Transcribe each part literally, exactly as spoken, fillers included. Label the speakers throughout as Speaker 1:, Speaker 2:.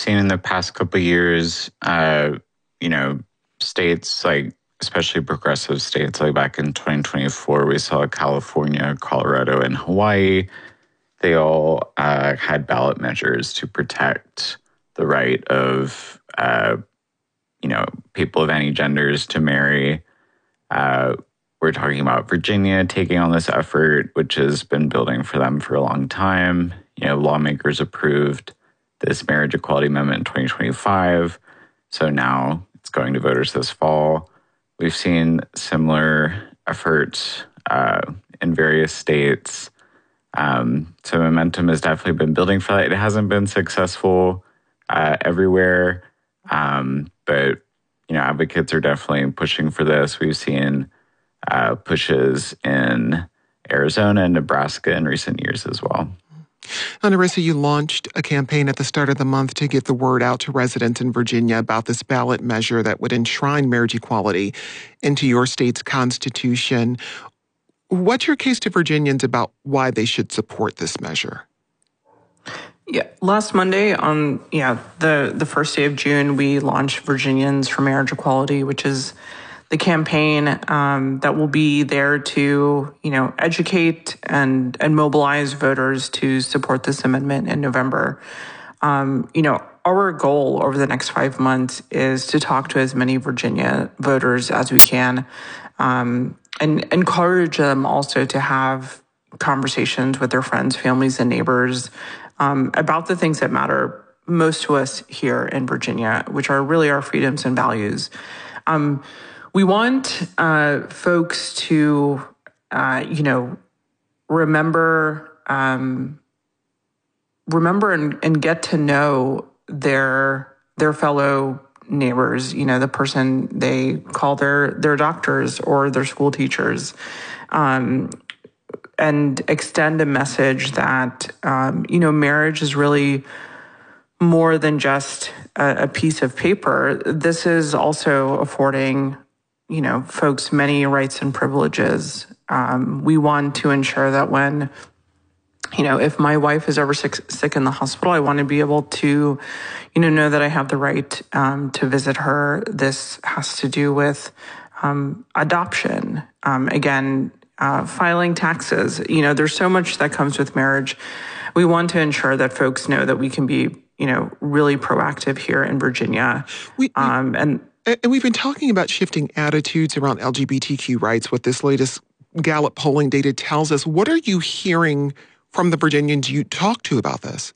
Speaker 1: seen in the past couple of years, uh, you know, states like, especially progressive states, like back in twenty twenty-four, we saw California, Colorado, and Hawaii. They all uh, had ballot measures to protect the right of, uh, you know, people of any genders to marry. Uh, we're talking about Virginia taking on this effort, which has been building for them for a long time. You know, lawmakers approved this marriage equality amendment in twenty twenty-five. So now it's going to voters this fall. We've seen similar efforts uh, in various states. Um, so momentum has definitely been building for that. It hasn't been successful uh, everywhere, um, but you know, advocates are definitely pushing for this. We've seen uh, pushes in Arizona and Nebraska in recent years as well.
Speaker 2: Now, Nerissa, you launched a campaign at the start of the month to get the word out to residents in Virginia about this ballot measure that would enshrine marriage equality into your state's constitution. What's your case to Virginians about why they should support this measure?
Speaker 3: Yeah, last Monday on yeah the the first day of June, we launched Virginians for Marriage Equality, which is the campaign um, that will be there to you know educate and and mobilize voters to support this amendment in November. Um, you know, our goal over the next five months is to talk to as many Virginia voters as we can, um, and encourage them also to have conversations with their friends, families, and neighbors um, about the things that matter most to us here in Virginia, which are really our freedoms and values. Um, we want uh, folks to, uh, you know, remember, um, remember and, and get to know their their fellow neighbors. You know, the person they call their their doctors or their school teachers. Um, and extend a message that, um, you know, marriage is really more than just a, a piece of paper. This is also affording, you know, folks many rights and privileges. Um, we want to ensure that when, you know, if my wife is ever sick, sick in the hospital, I want to be able to, you know, know that I have the right um, to visit her. This has to do with um, adoption. Um, again, Uh, filing taxes. You know, there's so much that comes with marriage. We want to ensure that folks know that we can be, you know, really proactive here in Virginia.
Speaker 2: We, we,
Speaker 3: um, and,
Speaker 2: and we've been talking about shifting attitudes around L G B T Q rights, what this latest Gallup polling data tells us. What are you hearing from the Virginians you talk to about this?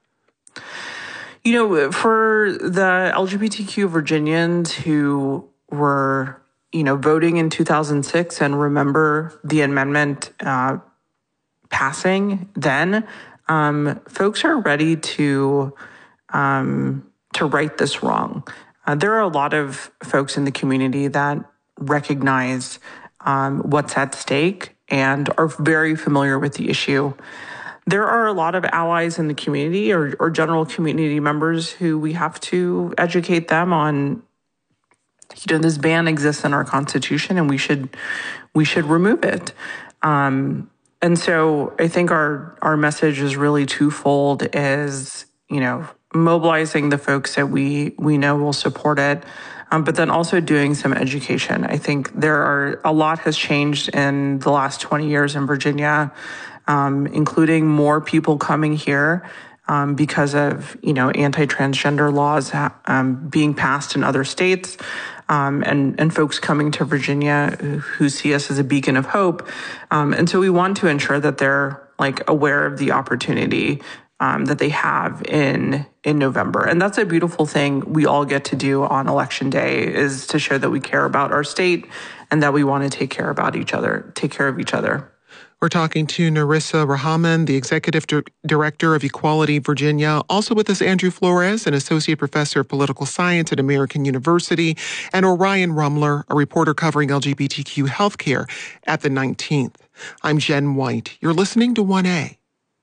Speaker 3: You know, for the L G B T Q Virginians who were you know, voting in two thousand six and remember the amendment uh, passing then, um, folks are ready to um, to right this wrong. Uh, there are a lot of folks in the community that recognize um, what's at stake and are very familiar with the issue. There are a lot of allies in the community or, or general community members who we have to educate them on. You know, this ban exists in our Constitution, and we should we should remove it. Um, and so, I think our our message is really twofold: is you know mobilizing the folks that we we know will support it, um, but then also doing some education. I think there are a lot has changed in the last twenty years in Virginia, um, including more people coming here. Um, because of, you know, anti-transgender laws um, being passed in other states, um, and, and folks coming to Virginia who, who see us as a beacon of hope. Um, and so we want to ensure that they're, like, aware of the opportunity um, that they have in in November. And that's a beautiful thing we all get to do on Election Day, is to show that we care about our state and that we want to take care about each other, take care of each other.
Speaker 2: We're talking to Nerissa Rahman, the Executive Di- Director of Equality Virginia. Also with us, Andrew Flores, an Associate Professor of Political Science at American University, and Orion Rumler, a reporter covering L G B T Q healthcare at the nineteenth. I'm Jen White. You're listening to one A.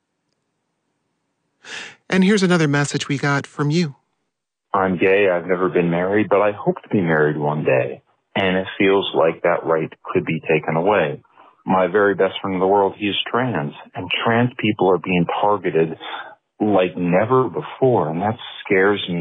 Speaker 2: And here's another message we got from you.
Speaker 4: I'm gay. I've never been married, but I hope to be married one day. And it feels like that right could be taken away. My very best friend in the world, he is trans, and trans people are being targeted like never before, and that scares me.